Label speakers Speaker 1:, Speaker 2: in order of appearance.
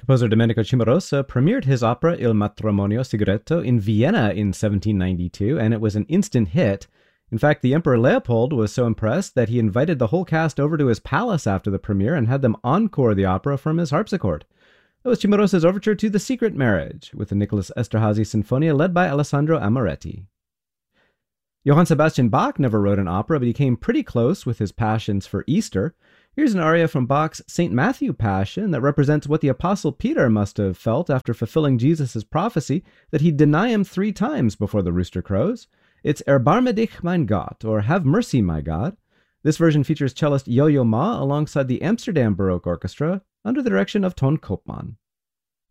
Speaker 1: Composer Domenico Cimarosa premiered his opera Il matrimonio segreto in Vienna in 1792, and it was an instant hit. In fact, the Emperor Leopold was so impressed that he invited the whole cast over to his palace after the premiere and had them encore the opera from his harpsichord. That was Cimarosa's overture to The Secret Marriage, with the Nicholas Esterhazy Sinfonia led by Alessandro Amoretti. Johann Sebastian Bach never wrote an opera, but he came pretty close with his Passions for Easter. Here's an aria from Bach's St. Matthew Passion that represents what the Apostle Peter must have felt after fulfilling Jesus' prophecy that he'd deny him 3 times before the rooster crows. It's Erbarme dich, mein Gott, or Have Mercy, my God. This version features cellist Yo-Yo Ma alongside the Amsterdam Baroque Orchestra under the direction of Ton Koopman.